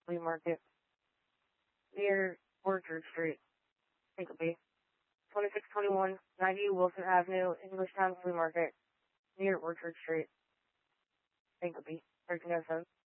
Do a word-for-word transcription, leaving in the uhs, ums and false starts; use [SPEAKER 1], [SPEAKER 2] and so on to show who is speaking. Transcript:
[SPEAKER 1] Flea Market, near Orchard Street, Hinckley. twenty-six twenty-one ninety Wilson Avenue, Englishtown Flea Market, near Orchard Street, Hinckley, thirteen oh seven.